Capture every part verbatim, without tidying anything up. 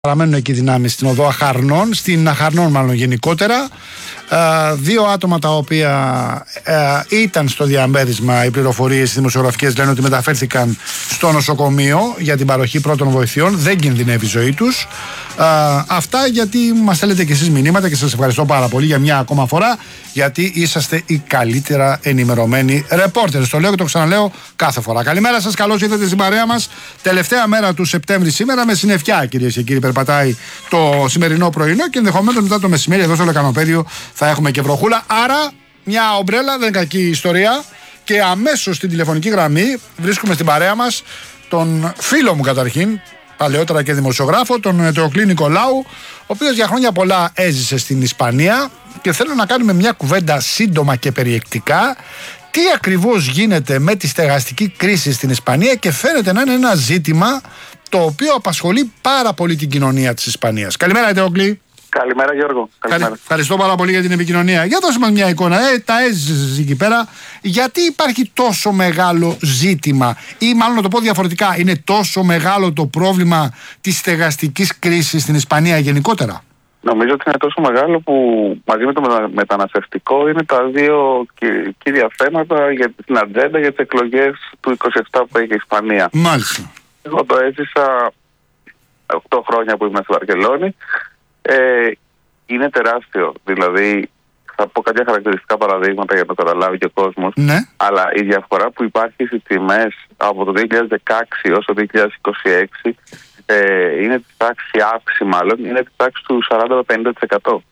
Παραμένουν εκεί δυνάμεις στην οδό Αχαρνών, στην Αχαρνών μάλλον γενικότερα. Uh, δύο άτομα τα οποία uh, ήταν στο διαμέρισμα, οι πληροφορίες δημοσιογραφικές λένε ότι μεταφέρθηκαν στο νοσοκομείο για την παροχή πρώτων βοηθειών. Δεν κινδυνεύει η ζωή τους. Uh, αυτά γιατί μας στέλνετε και εσείς μηνύματα και σας ευχαριστώ πάρα πολύ για μια ακόμα φορά, γιατί είσαστε οι καλύτερα ενημερωμένοι ρεπόρτερ. Το λέω και το ξαναλέω κάθε φορά. Καλημέρα σας, καλώς ήρθατε στην παρέα μας. Τελευταία μέρα του Σεπτέμβρη σήμερα, με συννεφιά κυρίες και κύριοι, περπατάει το σημερινό πρωινό και ενδεχομένως μετά το μεσημέρι εδώ στο Λεκανοπέδιο θα έχουμε και βροχούλα. Άρα μια ομπρέλα δεν είναι κακή ιστορία. Και αμέσως στην τηλεφωνική γραμμή βρίσκουμε στην παρέα μας τον φίλο μου καταρχήν, παλαιότερα και δημοσιογράφο, τον Θεοκλή Νικολάου, ο οποίος για χρόνια πολλά έζησε στην Ισπανία και θέλω να κάνουμε μια κουβέντα σύντομα και περιεκτικά τι ακριβώς γίνεται με τη στεγαστική κρίση στην Ισπανία, και φαίνεται να είναι ένα ζήτημα το οποίο απασχολεί πάρα πολύ την κοινωνία της Ισπανίας. Καλημέρα Θεοκλή. Καλημέρα Γιώργο. Καλημέρα. Ευχαριστώ πάρα πολύ για την επικοινωνία. Για δώσε μας μια εικόνα. Ε, τα έζησες εκεί πέρα. Γιατί υπάρχει τόσο μεγάλο ζήτημα, ή μάλλον να το πω διαφορετικά, είναι τόσο μεγάλο το πρόβλημα της στεγαστικής κρίσης στην Ισπανία γενικότερα? Νομίζω ότι είναι τόσο μεγάλο που μαζί με το μεταναστευτικό είναι τα δύο κύρια θέματα για την ατζέντα για τις εκλογές του είκοσι επτά που έχει η Ισπανία. Μάλιστα. Εγώ το έζησα οκτώ χρόνια που ήμουν στη Βαρκελόνη. Ε, είναι τεράστιο. Δηλαδή, θα πω κάποια χαρακτηριστικά παραδείγματα για να το καταλάβει και ο κόσμος. Ναι. Αλλά η διαφορά που υπάρχει στις τιμές από το δύο χιλιάδες δεκαέξι έως το δύο χιλιάδες είκοσι έξι ε, είναι της τάξης, η αύξηση μάλλον, είναι της τάξης του σαράντα με πενήντα τοις εκατό.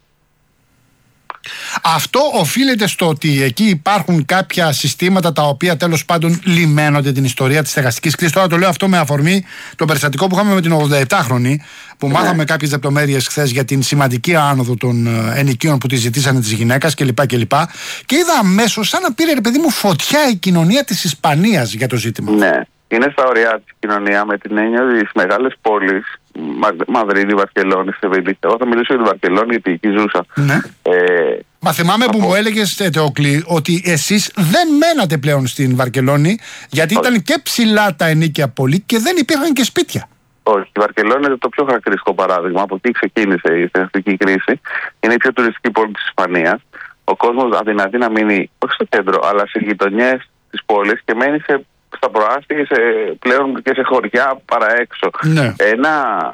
Αυτό οφείλεται στο ότι εκεί υπάρχουν κάποια συστήματα τα οποία τέλος πάντων λιμένονται την ιστορία της στεγαστικής κρίσης. Τώρα το λέω αυτό με αφορμή το περιστατικό που είχαμε με την ογδοεπτάχρονη, που ναι. μάθαμε κάποιες λεπτομέρειες χθες για την σημαντική άνοδο των ενοικίων που τη ζητήσανε της γυναίκας κλπ. Και, και είδα αμέσως σαν να πήρε, ρε παιδί μου, φωτιά η κοινωνία της Ισπανίας για το ζήτημα. Ναι, είναι στα ωριά της κοινωνία, με την έννοια ότι στις μεγάλες πόλεις, Μαδρίτη, Βαρκελόνη, Σεβίλη. Εγώ θα μιλήσω για την Βαρκελόνη γιατί εκεί ζούσα. Ναι. Ε, Μα θυμάμαι που από... μου έλεγες, Θεοκλή, ότι εσείς δεν μένατε πλέον στην Βαρκελόνη, γιατί Όχι. ήταν και ψηλά τα ενοίκια πολύ και δεν υπήρχαν και σπίτια. Όχι, η Βαρκελόνη είναι το πιο χαρακτηριστικό παράδειγμα. Από εκεί ξεκίνησε η στεγαστική κρίση. Είναι η πιο τουριστική πόλη της Ισπανίας. Ο κόσμος αδυνατεί να μείνει όχι στο κέντρο, αλλά σε γειτονιές της πόλης και μένει σε, στα προάστια και σε, πλέον και σε χωριά παραέξω. Ναι. Ένα,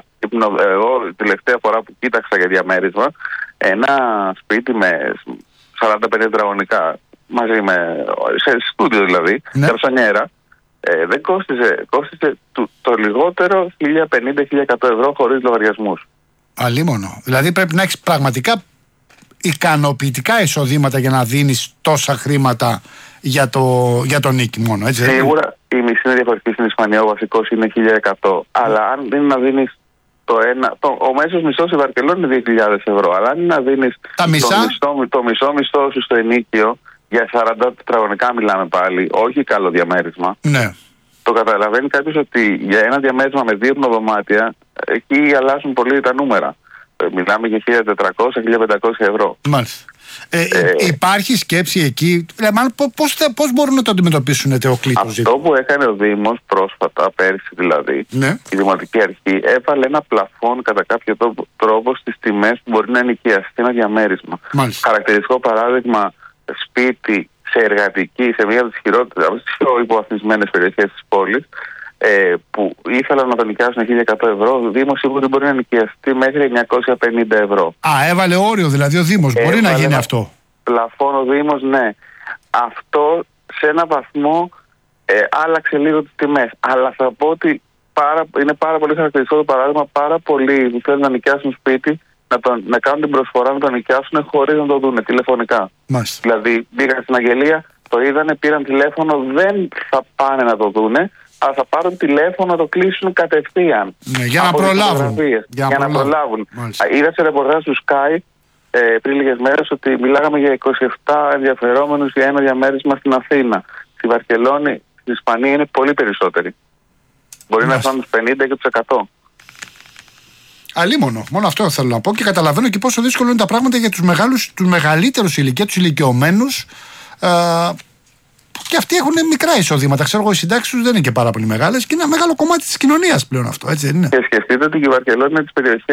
εγώ τελευταία φορά που κοίταξα για διαμέρισμα, ένα σπίτι με σαράντα με πενήντα τετραγωνικά, μαζί με, σε στούντιο δηλαδή, ναι. καρσονιέρα, ε, δεν κόστιζε, κόστιζε το, το λιγότερο χίλια πενήντα με χίλια εκατό ευρώ χωρίς λογαριασμούς. Αλίμονο. Δηλαδή πρέπει να έχεις πραγματικά ικανοποιητικά εισοδήματα για να δίνεις τόσα χρήματα για το, για το νίκη μόνο, έτσι? Σίγουρα η μισή είναι διαφορετική στην Ισπανία, ο βασικός είναι χίλια εκατό, αλλά αν είναι να δίνεις το ένα, το, ο μέσος μισθός στη Βαρκελόνη είναι δύο χιλιάδες ευρώ, αλλά αν είναι να δίνεις το μισό, το μισό μισθό σου στο ενίκιο, για σαράντα τετραγωνικά μιλάμε πάλι, όχι καλό διαμέρισμα. Ναι. Το καταλαβαίνει κάποιος ότι για ένα διαμέρισμα με δύο δωμάτια, εκεί αλλάζουν πολύ τα νούμερα. Μιλάμε για χίλια τετρακόσια με χίλια πεντακόσια ευρώ. Μάλιστα. Ε, ε, υπάρχει σκέψη εκεί, δηλαδή, πώς, πώς μπορούν να το αντιμετωπίσουν, Θεοκλή? Αυτό που έκανε ο Δήμος πρόσφατα, πέρσι δηλαδή, ναι. η Δημοτική Αρχή έβαλε ένα πλαφόν κατά κάποιο τρόπο στις τιμές που μπορεί να νοικιαστεί ένα διαμέρισμα. Μάλιστα. Χαρακτηριστικό παράδειγμα, σπίτι σε εργατική, σε μία από τις χειρότερες, από τις πιο υποβαθμισμένες περιοχές της πόλης, ε, που ήθελαν να το νοικιάσουν χίλια εκατό ευρώ, ο Δήμος είπε ότι μπορεί να νοικιαστεί μέχρι εννιακόσια πενήντα ευρώ. Α, έβαλε όριο δηλαδή ο Δήμος. Μπορεί έβαλε να γίνει ένα αυτό. Πλαφόν ο Δήμος, ναι. Αυτό σε ένα βαθμό ε, άλλαξε λίγο τις τιμές. Αλλά θα πω ότι πάρα, είναι πάρα πολύ χαρακτηριστικό το παράδειγμα. Πάρα πολλοί που θέλουν να νοικιάσουν σπίτι να, το, να κάνουν την προσφορά να το νοικιάσουν χωρίς να το δουν τηλεφωνικά. Μάλιστα. Δηλαδή πήγαν στην αγγελία, το είδανε, πήραν τηλέφωνο, δεν θα πάνε να το δούνε, αλλά θα πάρουν τηλέφωνο να το κλείσουν κατευθείαν. Ναι, για να προλάβουν. Για, για να προλάβουν. προλάβουν. Είδα σε ρεπορτάζ του Sky ε, πριν λίγες μέρες ότι μιλάγαμε για είκοσι επτά ενδιαφερόμενους για ένα διαμέρισμα στην Αθήνα. Στη Βαρκελόνη, στην Ισπανία είναι πολύ περισσότεροι. Μπορεί Μάλιστα. να φτάνουν πενήντα τοις εκατό. Αλίμονο, μόνο αυτό θέλω να πω, και καταλαβαίνω και πόσο δύσκολο είναι τα πράγματα για τους μεγάλους, τους μεγαλύτερους ηλικία, τους ηλικιωμένους, ε, και αυτοί έχουν μικρά εισοδήματα. Ξέρω εγώ, οι συντάξεις τους δεν είναι και πάρα πολύ μεγάλες και είναι ένα μεγάλο κομμάτι της κοινωνίας πλέον αυτό, έτσι δεν είναι? Και σκεφτείτε ότι η Βαρκελόνη είναι τις περιοχές